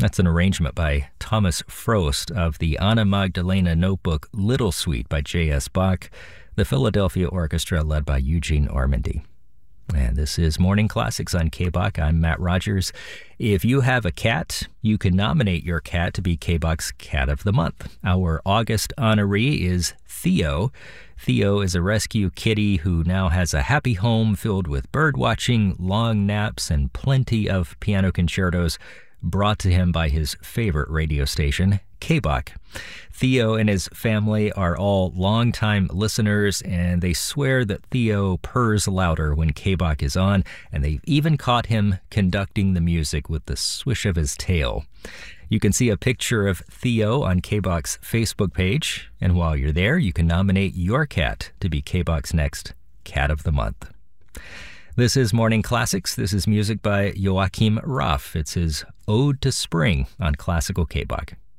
That's an arrangement by Thomas Frost of the Anna Magdalena Notebook Little Suite by J.S. Bach, the Philadelphia Orchestra led by Eugene Ormandy. And this is Morning Classics on KBOC. I'm Matt Rogers. If you have a cat, you can nominate your cat to be KBOC's Cat of the Month. Our August honoree is Theo. Theo is a rescue kitty who now has a happy home filled with bird watching, long naps, and plenty of piano concertos brought to him by his favorite radio station, KBOC. Theo and his family are all longtime listeners, and they swear that Theo purrs louder when KBOC is on, and they've even caught him conducting the music with the swish of his tail. You can see a picture of Theo on KBOC's Facebook page, and while you're there, you can nominate your cat to be KBOC's next Cat of the Month. This is Morning Classics. This is music by Joachim Raff. It's his Ode to Spring on Classical KBOC.